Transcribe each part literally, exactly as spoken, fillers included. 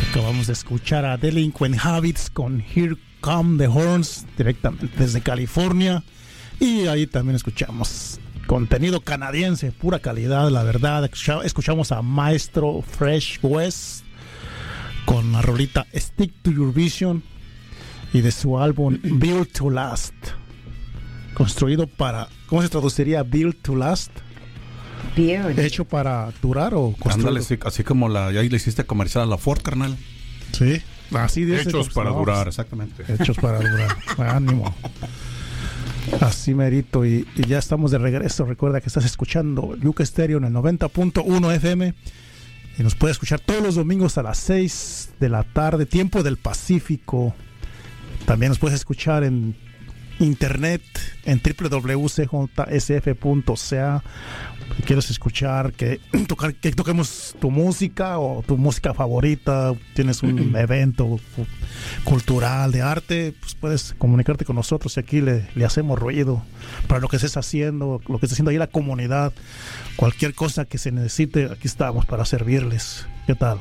Acabamos de escuchar a Delinquent Habits con Here Come the Horns, directamente desde California. Y ahí también escuchamos contenido canadiense, pura calidad, la verdad. Escuchamos a Maestro Fresh West con la rolita Stick to Your Vision y de su álbum Built to Last. Construido para, ¿cómo se traduciría Built to Last? Build. ¿Hecho para durar o construido? Ándale, así, así como la, ya le hiciste comercial a la Ford, carnal. Sí, así dice. Hechos para no, durar, exactamente. Hechos para durar. Ánimo. Así merito. Y, y ya estamos de regreso. Recuerda que estás escuchando Yuca Estéreo en el noventa punto uno F M. Y nos puedes escuchar todos los domingos a las seis de la tarde, tiempo del Pacífico. También nos puedes escuchar en internet en doble u doble u doble u punto c j s f punto c a. Si quieres escuchar que tocar que toquemos tu música o tu música favorita, tienes un evento cultural de arte, pues puedes comunicarte con nosotros y aquí le, le hacemos ruido para lo que estés haciendo, lo que esté haciendo ahí la comunidad, cualquier cosa que se necesite, aquí estamos para servirles. ¿Qué tal?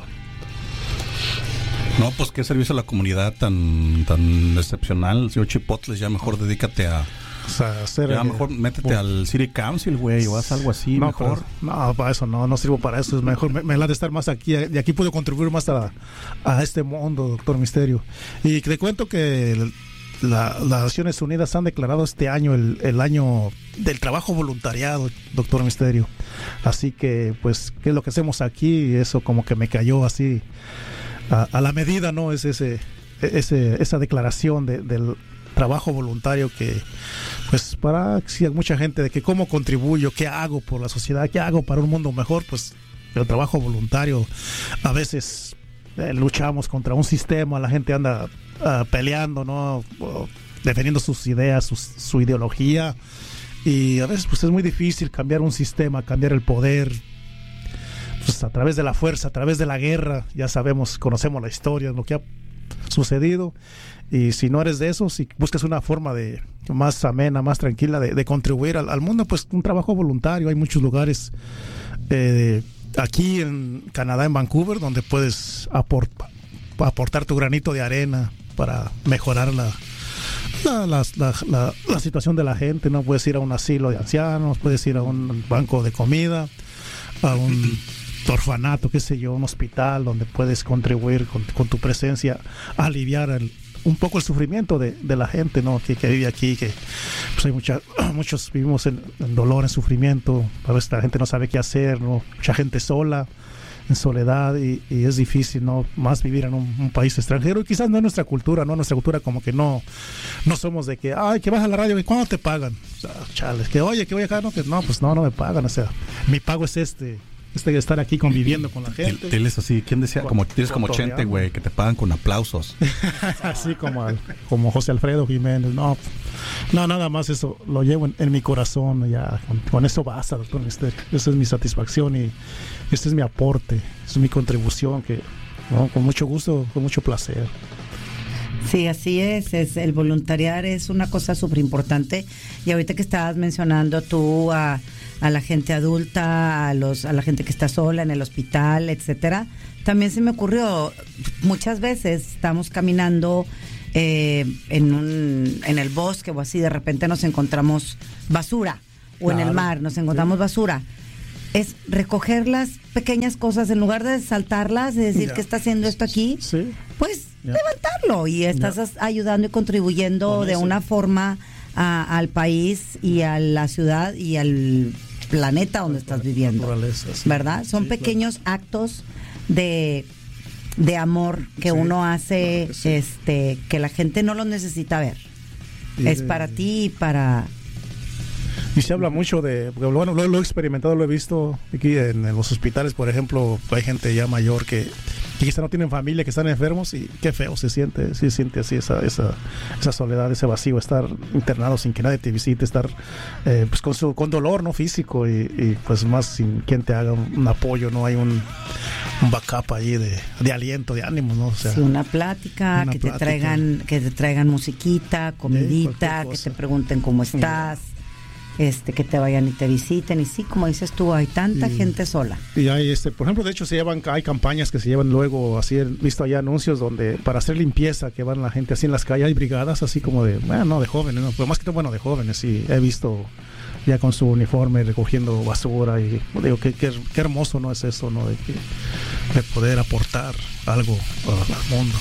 No, pues qué servicio a la comunidad tan tan excepcional, señor Chipotles, ya mejor dedícate a O sea, hacer, ya mejor métete uh, al City Council, güey, o haz algo así, no, mejor. Pero, no, para eso no, no sirvo para eso, es mejor, me, me la de estar más aquí, y aquí puedo contribuir más a, a este mundo, doctor Misterio. Y te cuento que el, la, las Naciones Unidas han declarado este año el, el año del trabajo voluntariado, doctor Misterio. Así que, pues, ¿qué es lo que hacemos aquí? Eso como que me cayó así a, a la medida, ¿no? Es ese, ese esa declaración de, del trabajo voluntario que, pues, para si hay mucha gente de que cómo contribuyo, qué hago por la sociedad, qué hago para un mundo mejor, pues el trabajo voluntario a veces eh, luchamos contra un sistema, la gente anda uh, peleando, ¿no? Uh, defendiendo sus ideas, su, su ideología, y a veces pues es muy difícil cambiar un sistema, cambiar el poder, pues a través de la fuerza, a través de la guerra. Ya sabemos, conocemos la historia, lo que ha sucedido. Y si no eres de eso, si buscas una forma de más amena, más tranquila de, de contribuir al, al mundo, pues un trabajo voluntario. Hay muchos lugares eh, aquí en Canadá, en Vancouver, donde puedes aport, aportar tu granito de arena para mejorar la, la, la, la, la, la situación de la gente, ¿no? Puedes ir a un asilo de ancianos, puedes ir a un banco de comida, a un orfanato, qué sé yo, un hospital donde puedes contribuir con, con tu presencia a aliviar el, un poco el sufrimiento de, de la gente, ¿no? que, que vive aquí, que pues hay mucha, muchos vivimos en, en dolor, en sufrimiento, a veces la gente no sabe qué hacer, ¿no? Mucha gente sola, en soledad, y, y es difícil, ¿no? Más vivir en un, un país extranjero, y quizás no es nuestra cultura, ¿no? Nuestra cultura como que no, no somos de que, ay, que vas a la radio, ¿cuándo te pagan? O sea, chales, que oye, que voy acá, no, que no, pues no, no me pagan, o sea, mi pago es este, este de estar aquí conviviendo con la gente. Tienes así, ¿quién decía? Como tienes como Chente, güey, que te pagan con aplausos. Así como, al, como José Alfredo Jiménez, no, no, nada más eso lo llevo en, en mi corazón, ya, con, con eso basta, doctor Misterio. Esa es mi satisfacción y este es mi aporte, es mi contribución, que, ¿no? Con mucho gusto, con mucho placer. Sí, así es, es el voluntariar es una cosa súper importante, y ahorita que estabas mencionando tú a, a la gente adulta, a los a la gente que está sola en el hospital, etcétera, también se me ocurrió, muchas veces estamos caminando eh, en un en el bosque o así, de repente nos encontramos basura, o claro, en el mar nos encontramos sí. basura. Es recoger las pequeñas cosas en lugar de saltarlas, de decir, ¿qué está haciendo esto aquí? Sí. Pues ya. levantarlo, y estás ya. ayudando y contribuyendo de una forma a, al país y a la ciudad y al planeta donde estás viviendo, sí. ¿verdad? Son sí, pequeños claro. actos de de amor que sí, uno hace, claro que, sí. este que la gente no lo necesita ver. Y es de, para ti y para... Y se habla mucho de, porque bueno, lo, lo he experimentado, lo he visto aquí en, en los hospitales, por ejemplo, hay gente ya mayor que, que quizá no tienen familia, que están enfermos, y qué feo se siente, se siente así esa, esa, esa soledad, ese vacío, estar internado sin que nadie te visite, estar eh, pues con su, con dolor, no físico, y, y pues más sin quien te haga un, un apoyo, no hay un, un backup allí de, de aliento, de ánimo, ¿no? O sea, sí, una plática, una que plática. te traigan, que te traigan musiquita, comidita, sí, que te pregunten cómo estás. este que te vayan y te visiten. Y sí, como dices tú, hay tanta y, gente sola. Y hay, este, por ejemplo, de hecho se llevan, hay campañas que se llevan luego, así he visto allá anuncios donde para hacer limpieza que van la gente así en las calles, hay brigadas así como de, bueno, no, de jóvenes, no, pero más que todo, bueno, de jóvenes, sí, he visto ya con su uniforme recogiendo basura y digo, qué, qué, qué hermoso no es eso, ¿no? De, que, de poder aportar algo al mundo.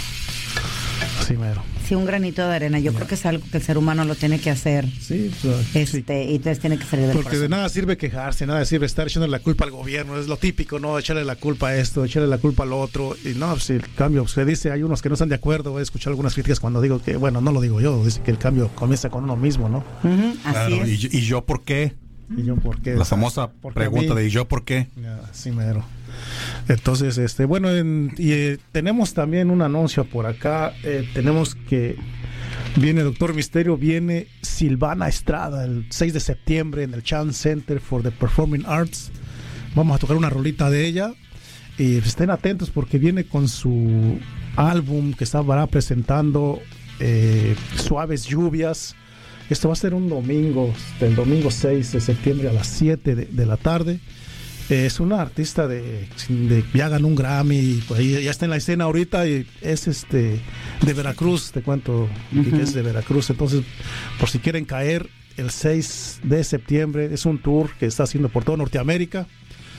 Así mero. Sí, un granito de arena. Yo creo que es algo que el ser humano lo tiene que hacer. Sí, pues, este, sí. Y entonces tiene que salir del Porque corazón. de nada sirve quejarse, nada sirve estar echando la culpa al gobierno. Es lo típico, ¿no? Echarle la culpa a esto, echarle la culpa al otro. Y no, pues el cambio, se dice, hay unos que no están de acuerdo. He escuchado algunas críticas cuando digo que, bueno, no lo digo yo, dice que el cambio comienza con uno mismo, ¿no? Uh-huh, así Claro, es. ¿y, yo- ¿y yo por qué? Y yo, ¿por qué? La famosa Porque pregunta a mí- de ¿y yo por qué? Ya, sí, mero. Entonces, este, bueno, en- y eh, tenemos también un anuncio por acá. Eh, tenemos que viene Doctor Misterio, viene Silvana Estrada el seis de septiembre en el Chan Center for the Performing Arts. Vamos a tocar una rolita de ella y estén atentos porque viene con su álbum que estará presentando, eh, Suaves Lluvias. Esto va a ser un domingo, el domingo seis de septiembre a las siete de, de la tarde. Eh, es una artista de, de ya ganó un Grammy, pues ahí ya está en la escena ahorita y es este de Veracruz, te cuento uh-huh. que es de Veracruz. Entonces, por si quieren caer, el seis de septiembre es un tour que está haciendo por toda Norteamérica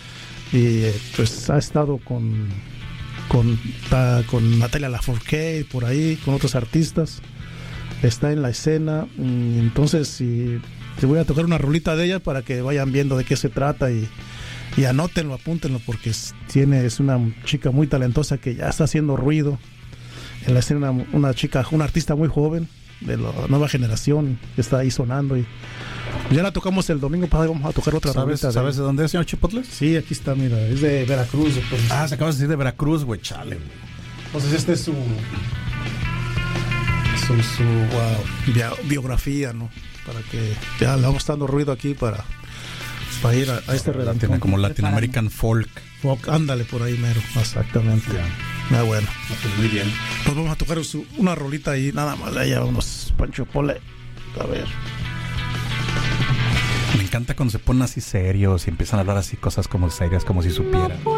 y eh, pues ha estado con con, ta, con Natalia Lafourcade por ahí, con otros artistas. Está en la escena, entonces si te voy a tocar una rolita de ella para que vayan viendo de qué se trata y, y anótenlo, apúntenlo porque es, tiene, es una chica muy talentosa que ya está haciendo ruido en la escena, una, una chica, una artista muy joven de la nueva generación que está ahí sonando y ya la tocamos el domingo pasado, vamos a tocar otra ¿Sabes, rolita. ¿sabes de, de dónde es, señor Chipotles? Sí, aquí está, mira, es de Veracruz. Entonces, Ah, se acaba de decir de Veracruz, güey, chale, güey. entonces este es su su, su wow, bi- biografía, ¿no? Para que ya le vamos dando ruido aquí para, para ir a, a este Latina, como Latin American folk. folk. Ándale por ahí, mero, exactamente. Ya. Ah, bueno. Pues muy bien. Pues vamos a tocar su, una rolita ahí, nada más, allá vamos, Pancho Pole. A ver. Me encanta cuando se ponen así serios y empiezan a hablar así cosas como serias, como si supieran.